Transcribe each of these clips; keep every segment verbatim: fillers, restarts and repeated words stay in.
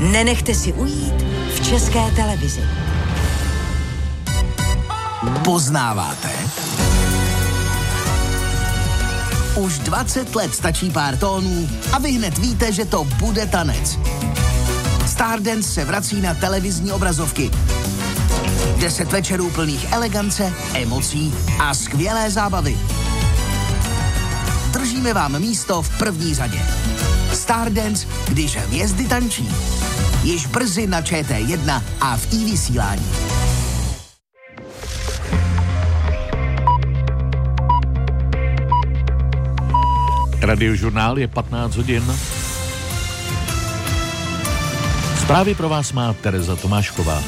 nenechte si ujít v České televizi. Poznáváte? Už dvacet let stačí pár tónů a vy hned víte, že to bude tanec. Stardance se vrací na televizní obrazovky. Deset večerů plných elegance, emocí a skvělé zábavy. Držíme vám místo v první řadě. Stardance, když hvězdy tančí. Již brzy na Č T jedna a v iVysílání. Radiožurnál je patnáct hodin. Zprávy pro vás má Tereza Tomášková.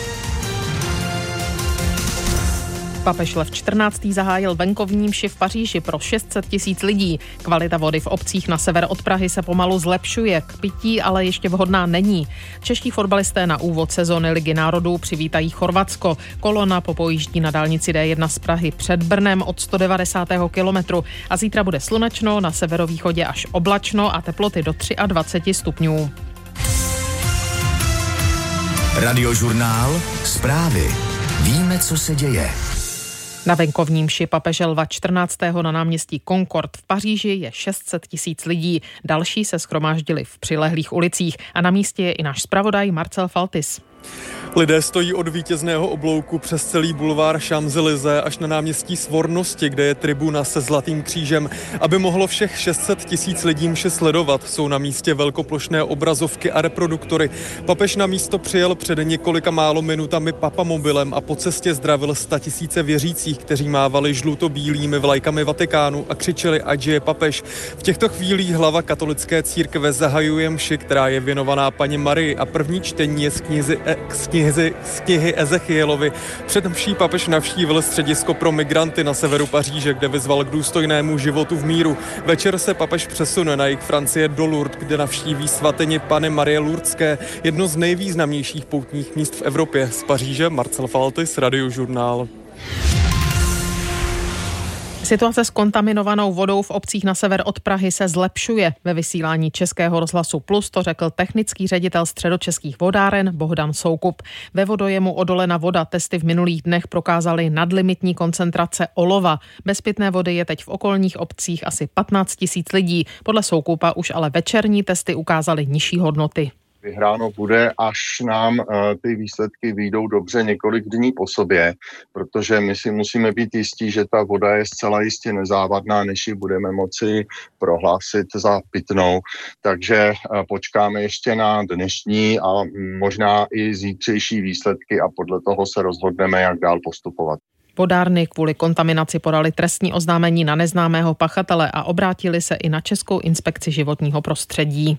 Papež Lev čtrnáctý zahájil venkovní mši v Paříži pro šest set tisíc lidí. Kvalita vody v obcích na sever od Prahy se pomalu zlepšuje, k pití ale ještě vhodná není. Čeští fotbalisté na úvod sezóny Ligy národů přivítají Chorvatsko. Kolona popojíždí na dálnici D jedna z Prahy před Brnem od sto devadesátého kilometru a zítra bude slunečno, na severovýchodě až oblačno a teploty do dvacet tři stupňů. Radiožurnál, zprávy. Víme, co se děje. Na venkovní mši papeže Lva čtrnáctého na náměstí Concorde v Paříži je šest set tisíc lidí. Další se shromáždili v přilehlých ulicích a na místě je i náš zpravodaj Marcel Faltis. Lidé stojí od vítězného oblouku přes celý bulvár Champs-Élysées až na náměstí Svornosti, kde je tribuna se zlatým křížem. Aby mohlo všech šest set tisíc lidí mši sledovat, jsou na místě velkoplošné obrazovky a reproduktory. Papež na místo přijel před několika málo minutami papamobilem a po cestě zdravil statisíce věřících, kteří mávali žluto-bílými vlajkami Vatikánu a křičeli, ať je papež. V těchto chvílích hlava katolické církve zahajuje mši, která je věnovaná Panně Marii, a první čtení je z knihy z knihy, z knihy Ezechielovi. Před mší papež navštívil středisko pro migranty na severu Paříže, kde vyzval k důstojnému životu v míru. Večer se papež přesune na jih Francie do Lourdes, kde navštíví svatyni Panny Marie Lourdské, jedno z nejvýznamnějších poutních míst v Evropě. Z Paříže Marcel Faltis, Radiožurnál. Situace s kontaminovanou vodou v obcích na sever od Prahy se zlepšuje. Ve vysílání Českého rozhlasu Plus to řekl technický ředitel Středočeských vodáren Bohdan Soukup. Ve vodojemu Odolena voda testy v minulých dnech prokázaly nadlimitní koncentrace olova. Bez pitné vody je teď v okolních obcích asi patnáct tisíc lidí. Podle Soukupa už ale večerní testy ukázaly nižší hodnoty. Vyhráno bude, až nám uh, ty výsledky vyjdou dobře několik dní po sobě, protože my si musíme být jistí, že ta voda je zcela jistě nezávadná, než ji budeme moci prohlásit za pitnou. Takže uh, počkáme ještě na dnešní a možná i zítřejší výsledky a podle toho se rozhodneme, jak dál postupovat. Vodárny kvůli kontaminaci podali trestní oznámení na neznámého pachatele a obrátili se i na Českou inspekci životního prostředí.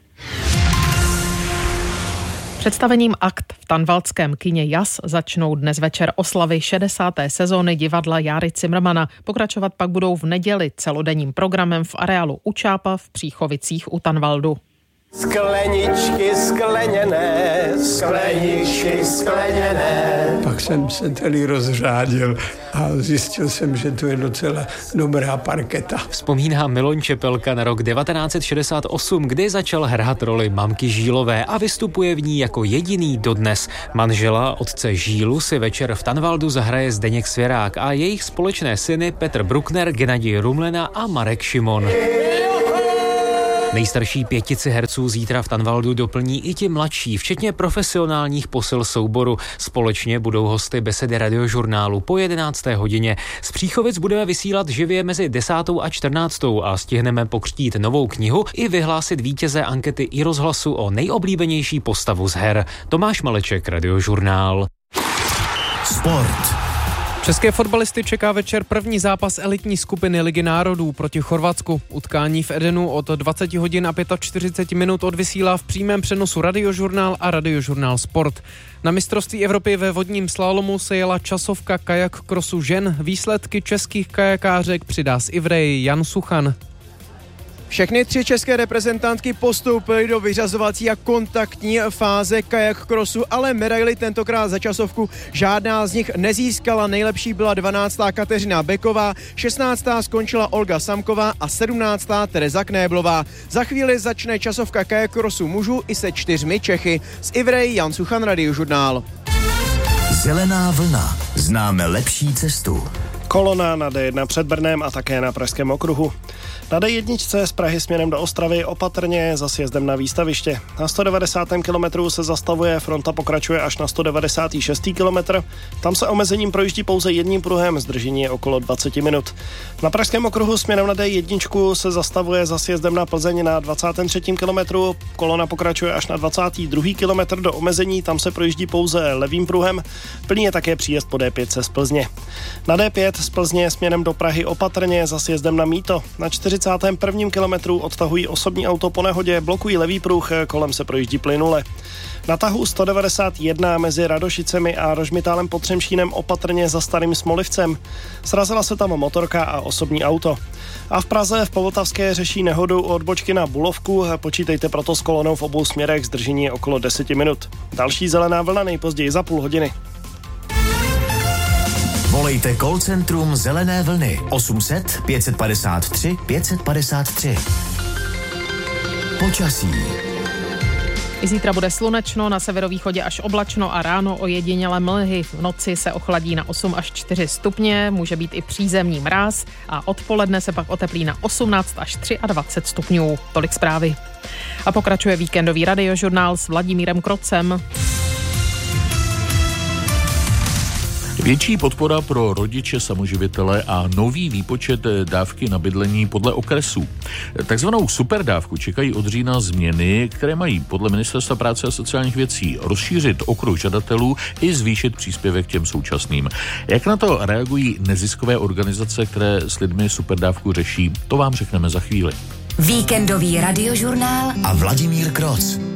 Představením Akt v tanvaldském kině Jas začnou dnes večer oslavy šedesáté sezóny divadla Járy Cimrmana. Pokračovat pak budou v neděli celodenním programem v areálu Učápa v Příchovicích u Tanvaldu. Skleničky skleněné, skleničky skleněné. Pak jsem se tady rozřádil a zjistil jsem, že to je docela dobrá parketa. Vzpomíná Miloň Čepelka na rok devatenáct set šedesát osm, kdy začal hrát roli mamky Žílové a vystupuje v ní jako jediný dodnes. Manžela otce Žílu si večer v Tanvaldu zahraje Zdeněk Svěrák a jejich společné syny Petr Bruckner, Gennadij Rumlena a Marek Šimon. Nejstarší pětici herců zítra v Tanvaldu doplní i ti mladší, včetně profesionálních posil souboru. Společně budou hosty besedy Radiožurnálu po jedenácté hodině. Z Příchovic budeme vysílat živě mezi desátou a čtrnáctou a stihneme pokřtít novou knihu i vyhlásit vítěze ankety i rozhlasu o nejoblíbenější postavu z her. Tomáš Maleček, Radiožurnál. Sport. České fotbalisty čeká večer první zápas elitní skupiny Ligy národů proti Chorvatsku. Utkání v Edenu od dvacet hodin a čtyřicet pět minut odvysílá v přímém přenosu Radiožurnál a Radiožurnál Sport. Na mistrovství Evropy ve vodním slalomu se jela časovka kajak krosu žen. Výsledky českých kajakářek přidá z Ivreji Jan Suchan. Všechny tři české reprezentantky postoupily do vyřazovací a kontaktní fáze kajak crossu, ale medaili tentokrát za časovku žádná z nich nezískala. Nejlepší byla dvanáctá Kateřina Beková, šestnáctá skončila Olga Samková a sedmnáctá Tereza Knéblová. Za chvíli začne časovka kajak crossu mužů i se čtyřmi Čechy. Z Ivrej Jan Suchan, Radiožurnál. Zelená vlna. Známe lepší cestu. Kolona na D jedna před Brnem a také na Pražském okruhu. Na D jedna z Prahy směrem do Ostravy opatrně za sjezdem na výstaviště. Na sto devadesátém kilometru se zastavuje, fronta pokračuje až na sto devadesátý šestý kilometr. Tam se omezením projíždí pouze jedním pruhem, zdržení je okolo dvacet minut. Na Pražském okruhu směrem na D jedna se zastavuje za sjezdem na Plzeň na dvacátém třetím kilometru. Kolona pokračuje až na dvacátý druhý kilometr do omezení, tam se projíždí pouze levým pruhem. Plný je také příjezd po D pět z Plzně. Na D pět z Plzně směrem do Prahy opatrně za sjezdem na Mýto. Na čtyřicátém prvním kilometru odtahují osobní auto po nehodě, blokují levý pruh, kolem se projíždí plynule. Na tahu sto devadesát jedna mezi Radošicemi a Rožmitálem pod Třemšínem opatrně za Starým Smolivcem. Srazila se tam motorka a osobní auto. A v Praze v Povltavské řeší nehodu u odbočky na Bulovku. Počítejte proto s kolonou v obou směrech, zdržení je okolo deset minut. Další zelená vlna nejpozději za půl hodiny. Volejte call centrum Zelené vlny osm set pět padesát tři pět padesát tři. Počasí. I zítra bude slunečno, na severovýchodě až oblačno a ráno ojedinělé mlhy. V noci se ochladí na osm až čtyři stupně, může být i přízemní mráz a odpoledne se pak oteplí na osmnáct až dvacet tři stupňů. Tolik zprávy. A pokračuje víkendový radiožurnál s Vladimírem Krocem. Větší podpora pro rodiče samoživitele a nový výpočet dávky na bydlení podle okresů. Takzvanou superdávku čekají od října změny, které mají podle Ministerstva práce a sociálních věcí rozšířit okruh žadatelů i zvýšit příspěvek těm současným. Jak na to reagují neziskové organizace, které s lidmi superdávku řeší, to vám řekneme za chvíli. Víkendový radiožurnál a Vladimír Kroc.